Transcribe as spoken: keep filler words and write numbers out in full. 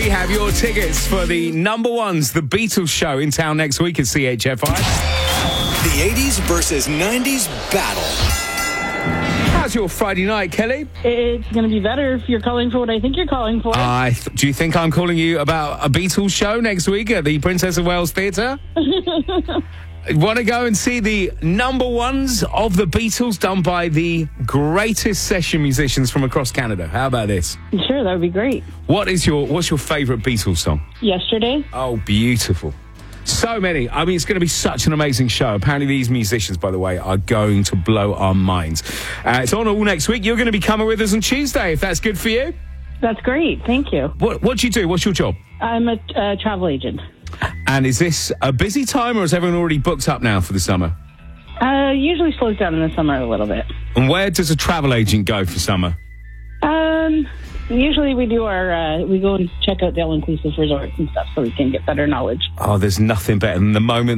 we have your tickets for the number ones, the Beatles show in town next week at C H F I. The eighties versus nineties battle. How's your Friday night, Kelly? It's going to be better if you're calling for what I think you're calling for. I th- do you think I'm calling you about a Beatles show next week at the Princess of Wales Theatre? Want to go and see the number ones of the Beatles done by the greatest session musicians from across Canada? How about this? Sure, that would be great. What is your What's your favourite Beatles song? Yesterday. Oh, beautiful. So many. I mean, it's going to be such an amazing show. Apparently these musicians, by the way, are going to blow our minds. Uh, it's on all next week. You're going to be coming with us on Tuesday, if that's good for you. That's great. Thank you. What, what do you do? What's your job? I'm a uh, travel agent. And is this a busy time, or is everyone already booked up now for the summer? Uh, usually slows down in the summer a little bit. And where does a travel agent go for summer? Um, usually we do our, uh, we go and check out the all-inclusive resorts and stuff so we can get better knowledge. Oh, there's nothing better than the moment